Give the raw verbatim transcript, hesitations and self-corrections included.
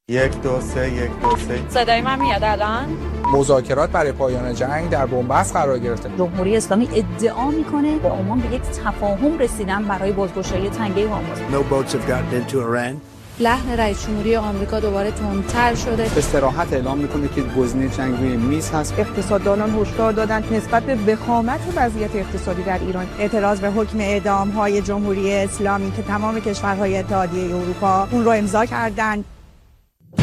یک دو سه یک دو سه. صدای من میاد الان؟ مذاکرات برای پایان جنگ در بنبست قرار گرفته. جمهوری اسلامی ادعا میکنه به عمان به یک تفاهم رسیدن برای بازگشایی تنگه هرمز. No boats have gotten into Iran. لحن رئیس جمهوری آمریکا دوباره تندتر شده. به صراحت اعلام میکنه که گزینه جنگ روی میز هست. اقتصاددانان هشدار دادند نسبت به وخامت وضعیت اقتصادی در ایران اعتراض به حکم اعدام‌های جمهوری اسلامی که تمام کشورهای اتحادیه اروپا اون رو امضا کردند